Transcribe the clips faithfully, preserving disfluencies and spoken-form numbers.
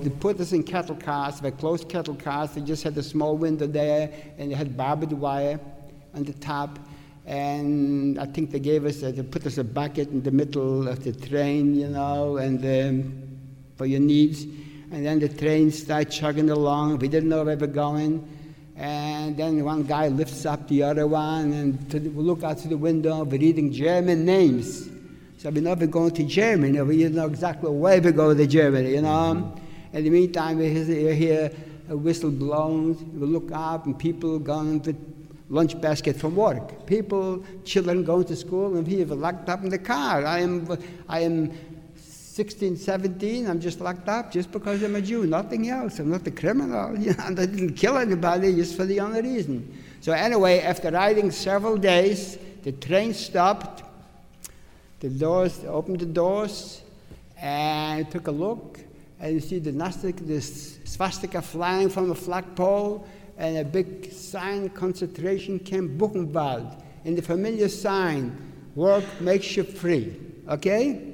they put us in cattle cars, they closed cattle cars, they just had a small window there, and they had barbed wire on the top. And I think they gave us, a, they put us a bucket in the middle of the train, you know, and um, for your needs. And then the train started chugging along. We didn't know where we were going. And then one guy lifts up the other one, and to the, we look out through the window, we're reading German names. So we know we're going to Germany. We didn't know exactly where we're going to Germany, you know. In the meantime, we hear, hear a whistle blown. We look up, and people going with lunch basket from work. People, children going to school, and we were locked up in the car. I am, I am sixteen, seventeen, I'm just locked up just because I'm a Jew, nothing else. I'm not a criminal. You know, I didn't kill anybody just for the only reason. So anyway, after riding several days, the train stopped. The doors, opened the doors, and I took a look, and you see the Nastic, the swastika flying from the flagpole, and a big sign, concentration camp Buchenwald, and the familiar sign, work makes you free, okay?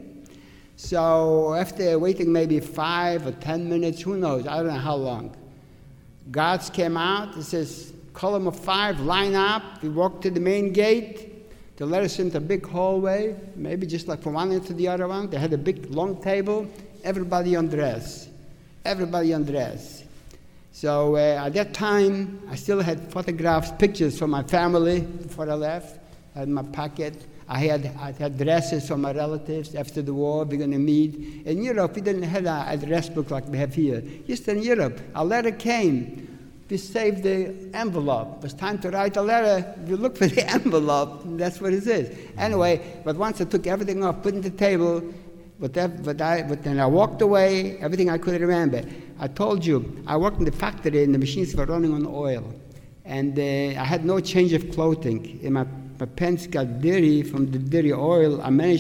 So after waiting maybe five or ten minutes, who knows, I don't know how long, guards came out. It says, column of five, line up. We walked to the main gate. They let us into a big hallway, maybe just like from one end to the other one. They had a big long table, everybody undressed, everybody undressed. So uh, at that time, I still had photographs, pictures from my family before I left. I had in my pocket. I had, I had dresses from my relatives after the war. We're going to meet. In Europe, we didn't have an address book like we have here. Just in Europe, a letter came. We saved the envelope. It was time to write a letter. We looked for the envelope. And that's what it is. Anyway, but once I took everything off, put it on the table, but, that, but, I, but then I walked away, everything I could remember. I told you, I worked in the factory and the machines were running on oil. And uh, I had no change of clothing. And my, my pants got dirty from the dirty oil. I managed